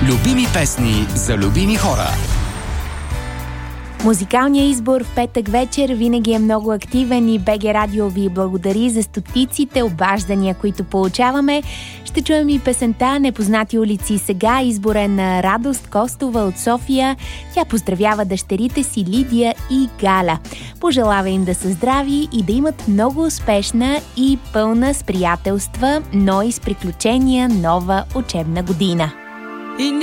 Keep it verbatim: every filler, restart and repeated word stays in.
Любими песни за любими хора. Музикалният избор в петък вечер винаги е много активен и БГ Радио ви благодари за стотиците обаждания, които получаваме. Ще чуем и песента "Непознати улици". Сега избор е на Радост Костова от София. Тя поздравява дъщерите си Лидия и Галя. Пожелава им да са здрави и да имат много успешна и пълна с приятелства, но и с приключения нова учебна година.